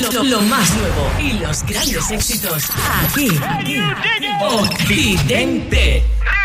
Lo más nuevo y los grandes éxitos aquí. Occidente.